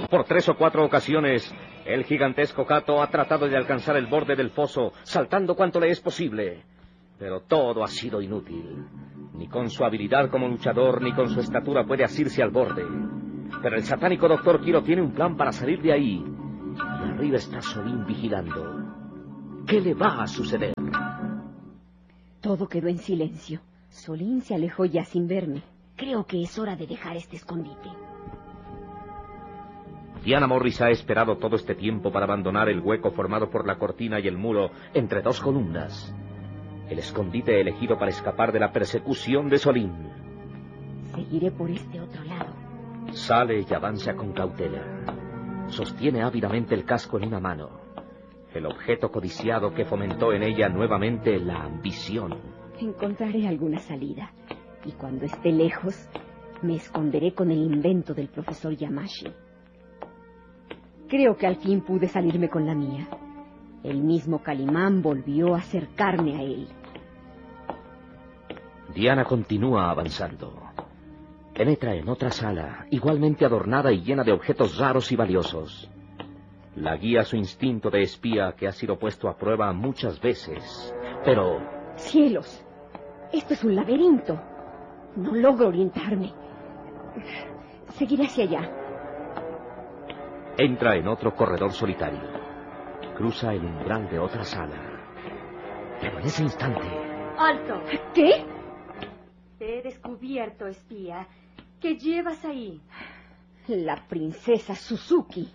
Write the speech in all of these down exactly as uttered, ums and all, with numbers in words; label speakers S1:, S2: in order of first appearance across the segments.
S1: Por tres o cuatro ocasiones, el gigantesco Kato ha tratado de alcanzar el borde del foso, saltando cuanto le es posible. Pero todo ha sido inútil. Ni con su habilidad como luchador, ni con su estatura puede asirse al borde. Pero el satánico doctor Quiro tiene un plan para salir de ahí. Y arriba está Solín vigilando. ¿Qué le va a suceder?
S2: Todo quedó en silencio. Solín se alejó ya sin verme. Creo que es hora de dejar este escondite.
S1: Diana Morris ha esperado todo este tiempo para abandonar el hueco formado por la cortina y el muro entre dos columnas. El escondite elegido para escapar de la persecución de Solín.
S2: Seguiré por este otro lado.
S1: Sale y avanza con cautela. Sostiene ávidamente el casco en una mano. El objeto codiciado que fomentó en ella nuevamente la ambición.
S2: Encontraré alguna salida. Y cuando esté lejos, me esconderé con el invento del profesor Yamashi. Creo que al fin pude salirme con la mía. El mismo Calimán volvió a acercarme a él.
S1: Diana continúa avanzando. Penetra en otra sala, igualmente adornada y llena de objetos raros y valiosos. La guía su instinto de espía que ha sido puesto a prueba muchas veces. Pero...
S2: ¡Cielos! Esto es un laberinto. No logro orientarme. Seguiré hacia allá.
S1: Entra en otro corredor solitario. Cruza el umbral de otra sala. Pero en ese instante...
S3: ¡Alto!
S2: ¿Qué?
S3: Te he descubierto, espía. ¿Qué llevas ahí?
S2: La princesa Suzuki.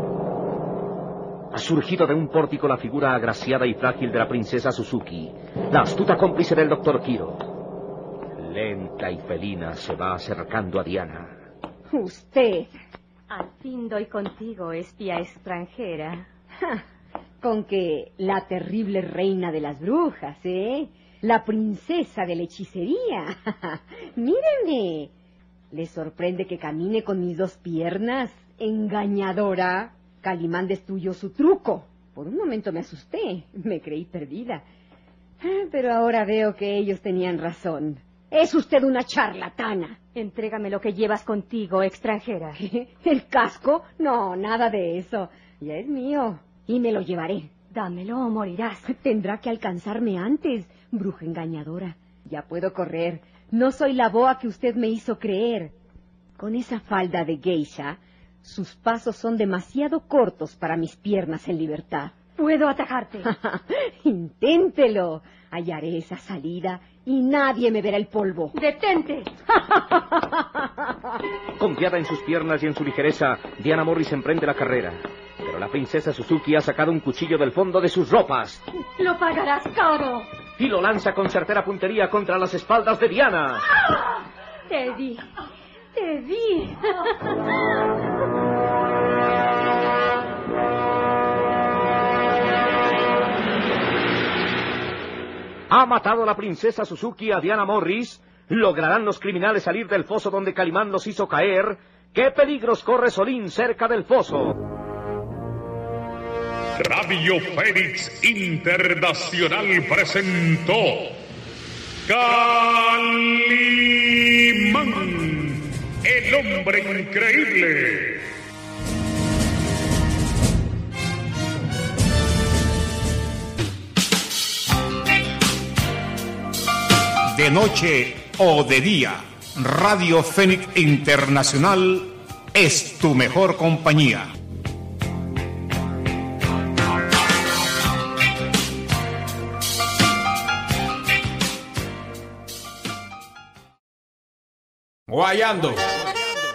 S1: Ha surgido de un pórtico la figura agraciada y frágil de la princesa Suzuki, la astuta cómplice del doctor Quiro. Lenta y felina se va acercando a Diana.
S2: Usted.
S3: Al fin doy contigo, espía extranjera.
S2: Ja, con que la terrible reina de las brujas, ¿eh? La princesa de la hechicería. Mírenme. ¿Les sorprende que camine con mis dos piernas? Engañadora. Calimán destruyó su truco. Por un momento me asusté. Me creí perdida. Pero ahora veo que ellos tenían razón. Es usted una charlatana.
S3: Entrégame lo que llevas contigo, extranjera.
S2: ¿El casco? No, nada de eso. Ya es mío. Y me lo llevaré.
S3: Dámelo o morirás.
S2: Tendrá que alcanzarme antes, bruja engañadora. Ya puedo correr. No soy la boa que usted me hizo creer. Con esa falda de geisha, sus pasos son demasiado cortos para mis piernas en libertad.
S3: Puedo atajarte.
S2: Inténtelo. Hallaré esa salida y nadie me verá el polvo.
S3: ¡Detente!
S1: Confiada en sus piernas y en su ligereza, Diana Morris emprende la carrera. Pero la princesa Suzuki ha sacado un cuchillo del fondo de sus ropas.
S3: ¡Lo pagarás caro!
S1: Y lo lanza con certera puntería contra las espaldas de Diana.
S3: ¡Ah! Te vi, te vi.
S1: ¿Ha matado la princesa Suzuki a Diana Morris? ¿Lograrán los criminales salir del foso donde Calimán los hizo caer? ¿Qué peligros corre Solín cerca del foso?
S4: Radio Fénix Internacional presentó Calimán, el hombre increíble. De noche o de día, Radio Fénix Internacional es tu mejor compañía. Guayando.